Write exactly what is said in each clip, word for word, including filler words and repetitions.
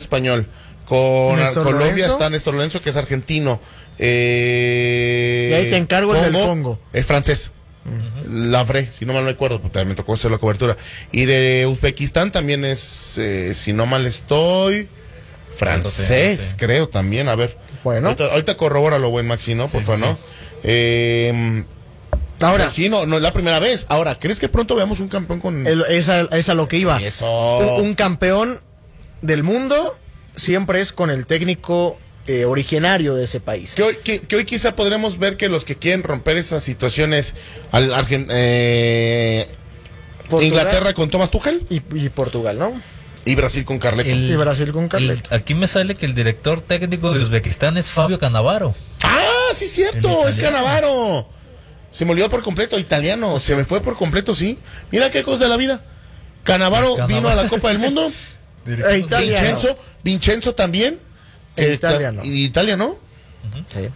español. Con Néstor Colombia Lorenzo. está Néstor Lorenzo, que es argentino. Eh, Y ahí te encargo el del Congo. Es francés. Uh-huh. Lavre, si no mal no recuerdo, pues también me tocó hacer la cobertura. Y de Uzbekistán también es, eh, si no mal estoy, francés, creo también. A ver, bueno. Ahorita, ahorita corrobóralo, buen Maxi, ¿no? Por favor, sí, sí, ¿no? Sí. Eh, Ahora, sí, no, no es la primera vez. Ahora, ¿crees que pronto veamos un campeón con...? El, esa, esa lo que iba. Eso. Un, un campeón del mundo siempre es con el técnico eh, originario de ese país. Que hoy, que, que hoy quizá podremos ver que los que quieren romper esas situaciones, al Argent eh, Inglaterra con Thomas Tuchel. Y, y Portugal, ¿no? Y Brasil con Carleto. El, y Brasil con Carleto. El, aquí me sale que el director técnico de Uzbekistán es Fabio Cannavaro. ¡Ah, sí, cierto! Es Cannavaro. Se me olvidó por completo, italiano, o sea, se me fue por completo, sí. Mira qué cosa de la vida. Cannavaro, Cannavaro vino a la Copa del Mundo. E Vincenzo, Vincenzo también. E italiano. ¿Y italiano? Uh-huh. Sí.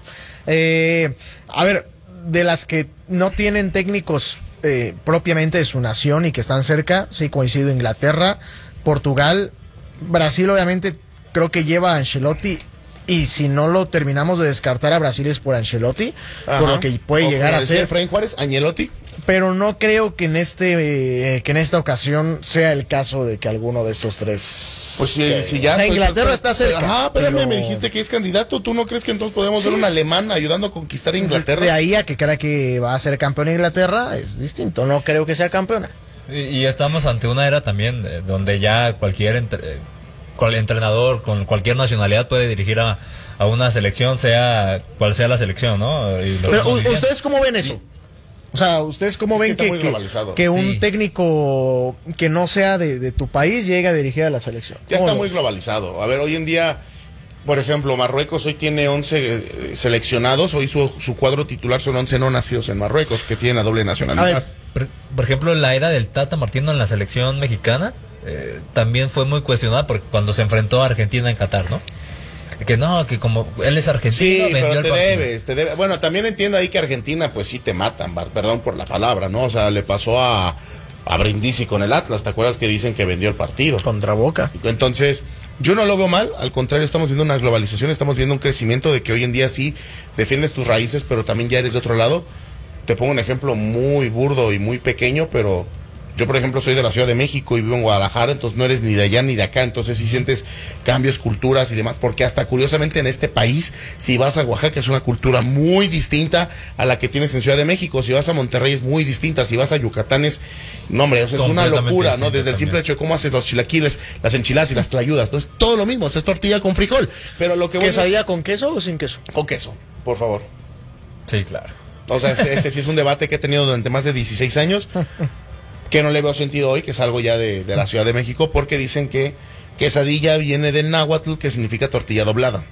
Eh, a ver, de las que no tienen técnicos eh, propiamente de su nación y que están cerca, sí coincido, Inglaterra, Portugal, Brasil obviamente creo que lleva a Ancelotti. Y si no lo terminamos de descartar a Brasil es por Ancelotti, ajá, por lo que puede o llegar a ser Efraín Juárez, Ancelotti. Pero no creo que en este eh, que en esta ocasión sea el caso de que alguno de estos tres. Pues si, eh, si ya. O sea, Inglaterra pues, está cerca. Ajá, espérame, pero... me dijiste que es candidato. ¿Tú no crees que entonces podemos sí. ver un alemán ayudando a conquistar Inglaterra? De, de ahí a que crea que va a ser campeón en Inglaterra es distinto. No creo que sea campeona. Y, y estamos ante una era también eh, donde ya cualquier entre, eh, cual entrenador con cualquier nacionalidad puede dirigir a, a una selección, sea cual sea la selección, ¿no? Y pero ¿ustedes cómo ven eso? O sea, ¿ustedes cómo es ven que, que, que, que un sí. técnico que no sea de, de tu país llegue a dirigir a la selección? Ya está muy globalizado. A ver, hoy en día, por ejemplo, Marruecos hoy tiene once eh, seleccionados. Hoy su, su cuadro titular son once no nacidos en Marruecos, que tienen la doble nacionalidad. Por, por ejemplo, la era del Tata Martino en la selección mexicana eh, también fue muy cuestionada porque cuando se enfrentó a Argentina en Qatar, ¿no? Que no, que como él es argentino, sí, vendió pero te el debes, te debes. Bueno, también entiendo ahí que Argentina, pues sí te matan, perdón por la palabra, ¿no? O sea, le pasó a, a Brindisi con el Atlas, ¿te acuerdas que dicen que vendió el partido? Contra Boca. Entonces, yo no lo veo mal, al contrario, estamos viendo una globalización, estamos viendo un crecimiento de que hoy en día sí defiendes tus raíces, pero también ya eres de otro lado. Te pongo un ejemplo muy burdo y muy pequeño, pero... Yo, por ejemplo, soy de la Ciudad de México y vivo en Guadalajara, entonces no eres ni de allá ni de acá, entonces sí sientes cambios, culturas y demás, porque hasta curiosamente en este país, si vas a Oaxaca es una cultura muy distinta a la que tienes en Ciudad de México, si vas a Monterrey es muy distinta, si vas a Yucatán es, no hombre, o sea, es una locura, ¿no? Desde el simple hecho de cómo haces los chilaquiles, las enchiladas y las tlayudas, no es todo lo mismo, es tortilla con frijol, pero lo que... ¿Quesadilla es... con queso o sin queso? Con queso, por favor. Sí, claro. O sea, ese, ese sí es un debate que he tenido durante más de dieciséis años. Que no le veo sentido hoy, que es algo ya de, de la Ciudad de México, porque dicen que quesadilla viene del náhuatl, que significa tortilla doblada.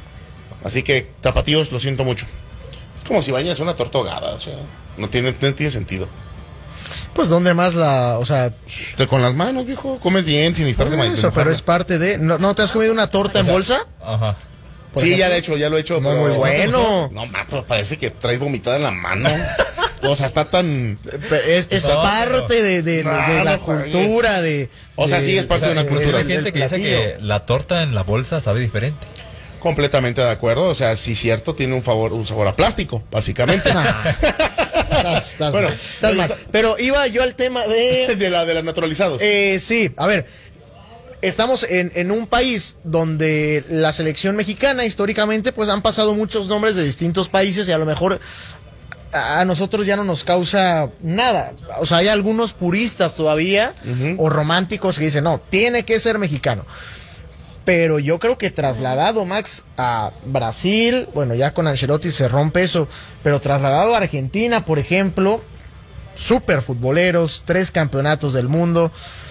Así que, tapatíos, lo siento mucho. Es como si bañas una torta ahogada, o sea, no tiene, no tiene sentido. Pues, ¿dónde más la, o sea... Usted con las manos, viejo, comes bien, sin necesitar de maíz. Eso, pero es parte de... ¿No, ¿no te has comido una torta o sea, en bolsa? Ajá. Sí, ejemplo, ya lo he hecho, ya lo he hecho. No, pero, muy bueno. No, no, pero parece que traes vomitada en la mano. O sea, está tan... Es, es no, parte de, de, no, de la no, cultura, de... O sea, de, sí, es parte de, de una cultura. Hay gente que dice que la torta en la bolsa sabe diferente. Completamente de acuerdo. O sea, sí, cierto, tiene un, favor, un sabor a plástico, básicamente. estás, estás bueno, mal. Estás mal. Pero iba yo al tema de... de la de los naturalizados. Eh, sí, a ver... Estamos en, en un país donde la selección mexicana históricamente pues han pasado muchos nombres de distintos países y a lo mejor a nosotros ya no nos causa nada. O sea, hay algunos puristas todavía uh-huh. o románticos que dicen, no, tiene que ser mexicano. Pero yo creo que trasladado, Max, a Brasil, bueno, ya con Ancelotti se rompe eso, pero trasladado a Argentina, por ejemplo, súper futboleros, tres campeonatos del mundo...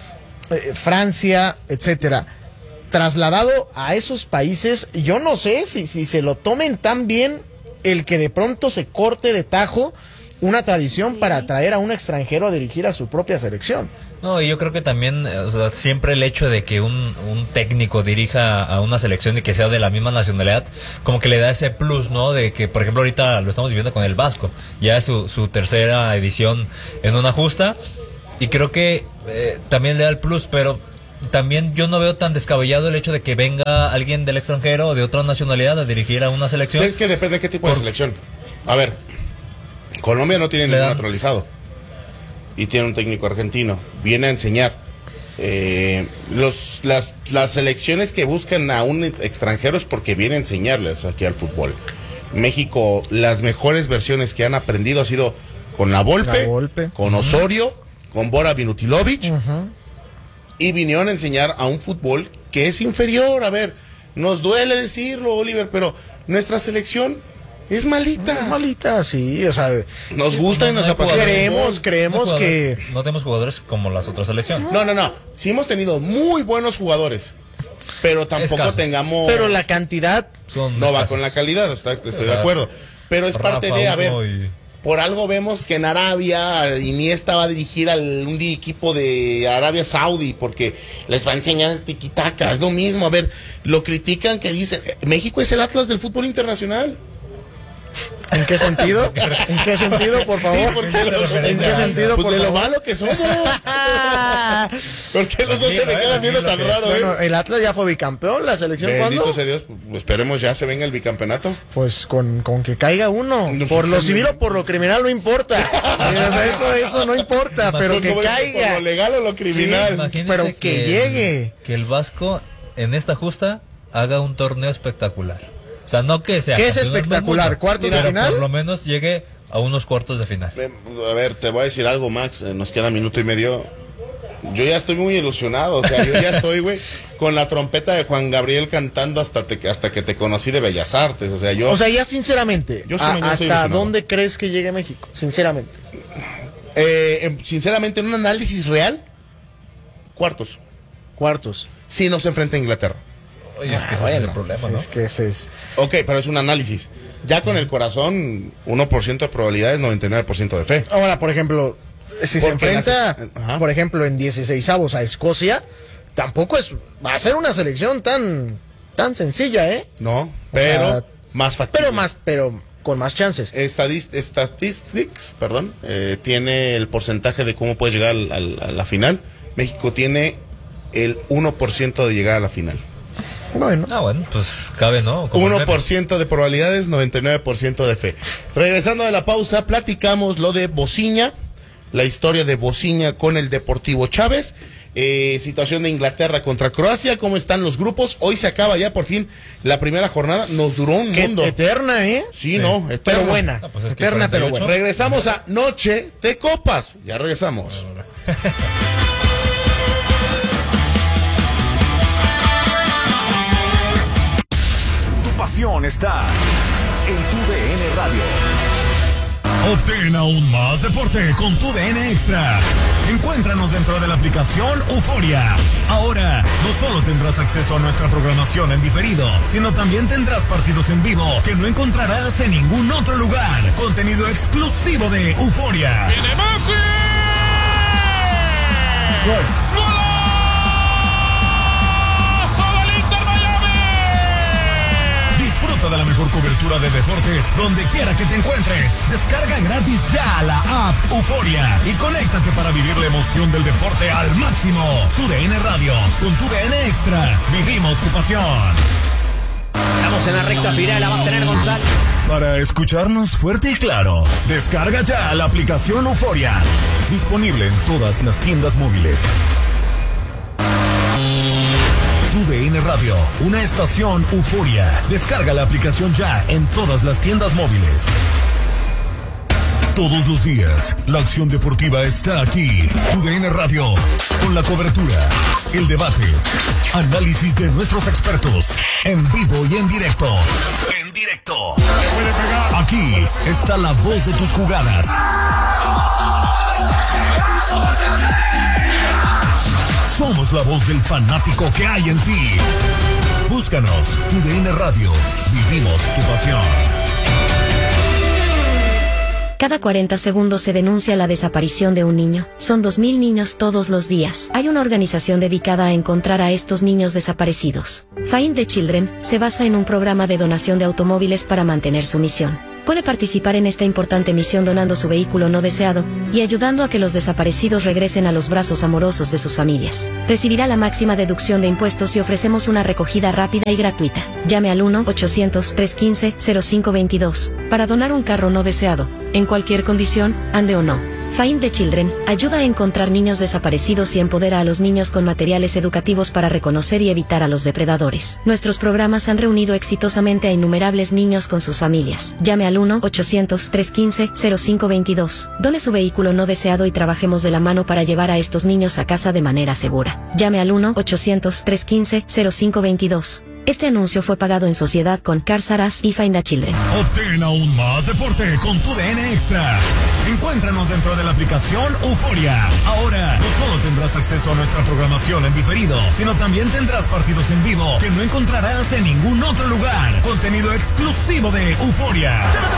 Francia, etcétera, trasladado a esos países, yo no sé si, si se lo tomen tan bien el que de pronto se corte de tajo una tradición para traer a un extranjero a dirigir a su propia selección. No, y yo creo que también, o sea, siempre el hecho de que un, un técnico dirija a una selección y que sea de la misma nacionalidad, como que le da ese plus, ¿no? De que, por ejemplo, ahorita lo estamos viviendo con el Vasco, ya es su, su tercera edición en una justa. Y creo que eh, también le da el plus, pero también yo no veo tan descabellado el hecho de que venga alguien del extranjero o de otra nacionalidad a dirigir a una selección. Pero es que depende de qué tipo Por... de selección. A ver, Colombia no tiene ningún naturalizado y tiene un técnico argentino. Viene a enseñar. Eh, los, las, las selecciones que buscan a un extranjero es porque viene a enseñarles aquí al fútbol. México, las mejores versiones que han aprendido ha sido con la Volpe, la Volpe. con Osorio, uh-huh. con Bora Minutilovic, uh-huh. y vinieron a enseñar a un fútbol que es inferior. A ver, nos duele decirlo, Oliver, pero nuestra selección es malita. Es malita, sí, o sea, nos gusta no, y nos no apasiona. Creemos, creemos no que no tenemos jugadores como las otras selecciones. No, no, no. Sí hemos tenido muy buenos jugadores, pero tampoco Escasos. tengamos. Pero la cantidad Son no escasos. Va con la calidad, estoy, estoy de acuerdo. Pero es Rafa, parte de, a ver, y... por algo vemos que en Arabia Iniesta va a dirigir al un equipo de Arabia Saudí porque les va a enseñar el tiquitaca. Es lo mismo, a ver, lo critican que dicen, México es el Atlas del fútbol internacional. ¿En qué sentido? ¿En qué sentido, por favor? ¿En qué sentido, por pues de favor? lo malo que somos. ¿Por qué los dos se me quedan viendo tan raro, eh? Bueno, el Atlas ya fue bicampeón, la selección, Bendito ¿cuándo? sea Dios, pues, esperemos ya se venga el bicampeonato. Pues con, con que caiga uno. Por lo civil o por lo criminal no importa. O sea, eso, eso no importa, pero que caiga. Por lo legal o lo criminal. Sí, pero que, que llegue. Que el Vasco en esta justa haga un torneo espectacular. O sea, no que sea. ¿Qué es espectacular? ¿Cuartos de final? Por lo menos llegue a unos cuartos de final. A ver, te voy a decir algo, Max. Nos queda minuto y medio. Yo ya estoy muy ilusionado. O sea, yo ya estoy, güey, con la trompeta de Juan Gabriel cantando hasta, te, hasta que te conocí de Bellas Artes. O sea, yo. O sea, ya sinceramente. Yo soy, a, yo ¿Hasta dónde crees que llegue México? Sinceramente. Eh, sinceramente, en un análisis real, cuartos. Cuartos. Si nos enfrenta a Inglaterra. Oye, es que ese bueno, es el problema, ¿no? Es que ese es... Ok, pero es un análisis. Ya con el corazón, uno por ciento de probabilidades, noventa y nueve por ciento de fe. Ahora, por ejemplo, si Porque se enfrenta, las... por ejemplo, en dieciseisavos a Escocia, tampoco es va a ser una selección tan tan sencilla, ¿eh? No, pero o sea, más factible. Pero más, pero con más chances. Estadist Statistics, perdón, eh, tiene el porcentaje de cómo puede llegar al, al, a la final. México tiene el uno por ciento de llegar a la final. Bueno. Ah, bueno, pues cabe, ¿no? Como uno por ciento de probabilidades, noventa y nueve por ciento de fe. Regresando de la pausa, platicamos lo de Bociña, la historia de Bociña con el Deportivo Chávez, eh, situación de Inglaterra contra Croacia, cómo están los grupos. Hoy se acaba ya por fin la primera jornada, nos duró un Qué mundo. Eterna, ¿eh? Sí, sí. no, eterna. Pero buena. No, pues es eterna, pero buena. Regresamos a Noche de Copas. Ya regresamos. Pasión está en Tu D N Radio. Obtén aún más deporte con Tu D N Extra. Encuéntranos dentro de la aplicación Euforia. Ahora, no solo tendrás acceso a nuestra programación en diferido, sino también tendrás partidos en vivo que no encontrarás en ningún otro lugar. Contenido exclusivo de Euforia. ¡Viene Messi! ¡Gol! Disfruta de la mejor cobertura de deportes donde quiera que te encuentres. Descarga gratis ya la app Euforia y conéctate para vivir la emoción del deporte al máximo. Tu D N Radio, con Tu D N Extra, vivimos tu pasión. Estamos en la recta final, la va a tener González. Para escucharnos fuerte y claro, descarga ya la aplicación Euforia. Disponible en todas las tiendas móviles. Tu D N Radio, una estación Euforia. Descarga la aplicación ya en todas las tiendas móviles. Todos los días, la acción deportiva está aquí. Tu D N Radio, con la cobertura, el debate, análisis de nuestros expertos, en vivo y en directo. En directo. Aquí está la voz de tus jugadas. Somos la voz del fanático que hay en ti. Búscanos, Tu D N Radio. Vivimos tu pasión. Cada cuarenta segundos se denuncia la desaparición de un niño. Son dos mil niños todos los días. Hay una organización dedicada a encontrar a estos niños desaparecidos. Find the Children se basa en un programa de donación de automóviles para mantener su misión. Puede participar en esta importante misión donando su vehículo no deseado y ayudando a que los desaparecidos regresen a los brazos amorosos de sus familias. Recibirá la máxima deducción de impuestos y ofrecemos una recogida rápida y gratuita. Llame al uno ochocientos, trescientos quince, cero cinco veintidós para donar un carro no deseado, en cualquier condición, ande o no. Find the Children ayuda a encontrar niños desaparecidos y empodera a los niños con materiales educativos para reconocer y evitar a los depredadores. Nuestros programas han reunido exitosamente a innumerables niños con sus familias. Llame al uno ochocientos, trescientos quince, cero cinco veintidós. Done su vehículo no deseado y trabajemos de la mano para llevar a estos niños a casa de manera segura. Llame al uno ochocientos, trescientos quince, cero cinco veintidós. Este anuncio fue pagado en sociedad con Cars R Us y Find the Children. Obtén aún más deporte con tu D N Extra. Encuéntranos dentro de la aplicación Euforia. Ahora no solo tendrás acceso a nuestra programación en diferido, sino también tendrás partidos en vivo que no encontrarás en ningún otro lugar. Contenido exclusivo de Euforia.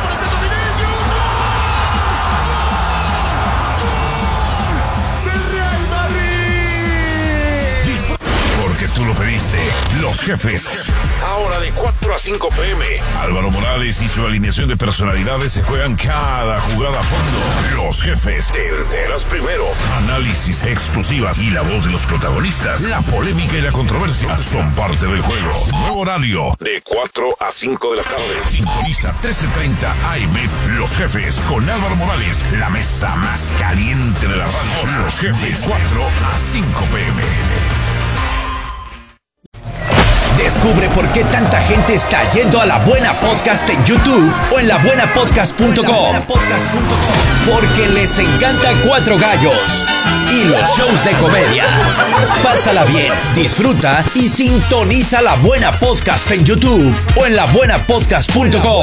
Porque tú lo pediste. Los Jefes. Ahora de cuatro a cinco pe eme. Álvaro Morales y su alineación de personalidades se juegan cada jugada a fondo. Los Jefes. Te enteras primero. Análisis exclusivas y la voz de los protagonistas. La polémica y la controversia son parte del juego. Nuevo horario de cuatro a cinco de la tarde. Sintoniza trece treinta A M. Los Jefes con Álvaro Morales. La mesa más caliente de la radio. Los Jefes. cuatro a cinco pe eme. Descubre por qué tanta gente está yendo a La Buena Podcast en YouTube o en la buena podcast punto com. Porque les encanta Cuatro Gallos y los shows de comedia. Pásala bien, disfruta y sintoniza La Buena Podcast en YouTube o en la buena podcast punto com.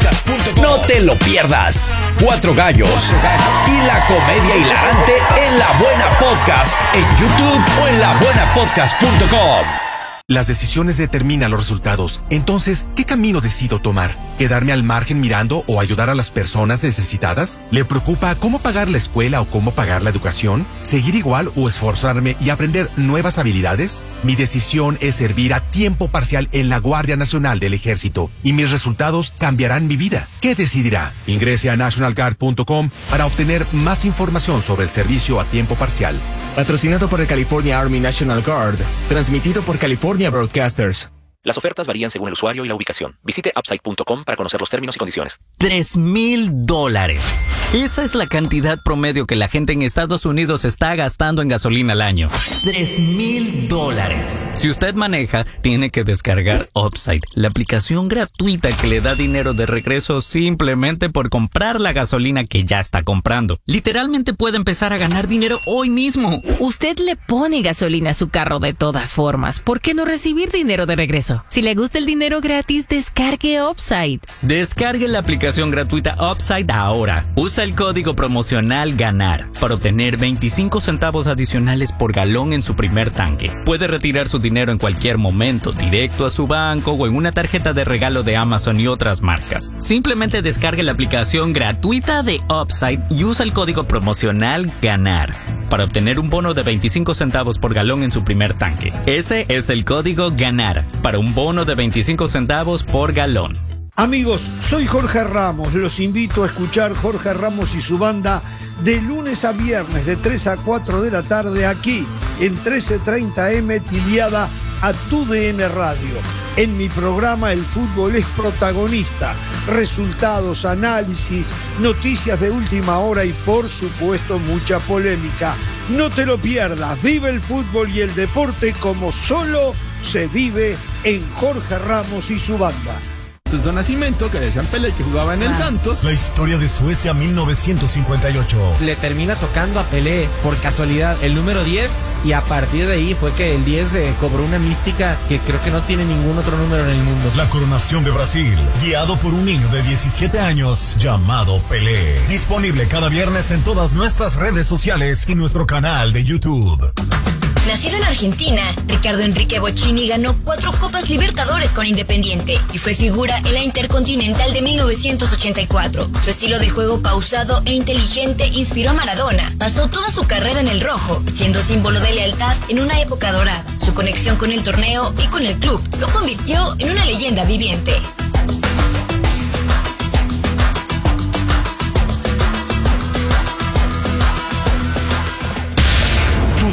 No te lo pierdas. Cuatro Gallos y la comedia hilarante en La Buena Podcast en YouTube o en la buena podcast punto com. Las decisiones determinan los resultados. Entonces, ¿qué camino decido tomar? ¿Quedarme al margen mirando o ayudar a las personas necesitadas? ¿Le preocupa cómo pagar la escuela o cómo pagar la educación? ¿Seguir igual o esforzarme y aprender nuevas habilidades? Mi decisión es servir a tiempo parcial en la Guardia Nacional del Ejército y mis resultados cambiarán mi vida. ¿Qué decidirá? Ingrese a national guard punto com para obtener más información sobre el servicio a tiempo parcial. Patrocinado por el California Army National Guard. Transmitido por California Broadcasters. Las ofertas varían según el usuario y la ubicación. Visite upside punto com para conocer los términos y condiciones. Tres mil dólares. Esa es la cantidad promedio que la gente en Estados Unidos está gastando en gasolina al año. Tres mil dólares. Si usted maneja, tiene que descargar Upside, la aplicación gratuita que le da dinero de regreso simplemente por comprar la gasolina que ya está comprando. Literalmente puede empezar a ganar dinero hoy mismo. Usted le pone gasolina a su carro de todas formas. ¿Por qué no recibir dinero de regreso? Si le gusta el dinero gratis, descargue Upside. Descargue la aplicación gratuita Upside ahora. Usa el código promocional GANAR para obtener veinticinco centavos adicionales por galón en su primer tanque. Puede retirar su dinero en cualquier momento, directo a su banco o en una tarjeta de regalo de Amazon y otras marcas. Simplemente descargue la aplicación gratuita de Upside y usa el código promocional GANAR para obtener un bono de veinticinco centavos por galón en su primer tanque. Ese es el código GANAR para un bono de veinticinco centavos por galón. Amigos, soy Jorge Ramos. Los invito a escuchar Jorge Ramos y su banda de lunes a viernes de tres a cuatro de la tarde aquí en trece treinta A M tiliada a Tu D N Radio. En mi programa el fútbol es protagonista. Resultados, análisis, noticias de última hora y por supuesto mucha polémica. No te lo pierdas. Vive el fútbol y el deporte como solo se vive en Jorge Ramos y su banda. Su nacimiento, que le decían Pelé, que jugaba en el Santos. La historia de Suecia mil novecientos cincuenta y ocho. Le termina tocando a Pelé por casualidad el número diez y a partir de ahí fue que el diez eh, cobró una mística que creo que no tiene ningún otro número en el mundo. La coronación de Brasil, guiado por un niño de diecisiete años llamado Pelé. Disponible cada viernes en todas nuestras redes sociales y nuestro canal de YouTube. Nacido en Argentina, Ricardo Enrique Bocchini ganó cuatro Copas Libertadores con Independiente y fue figura en la Intercontinental de mil novecientos ochenta y cuatro. Su estilo de juego pausado e inteligente inspiró a Maradona. Pasó toda su carrera en el rojo, siendo símbolo de lealtad en una época dorada. Su conexión con el torneo y con el club lo convirtió en una leyenda viviente.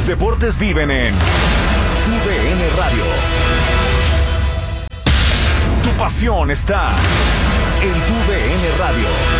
deportes viven en Tu D N Radio. Tu pasión está en Tu D N Radio.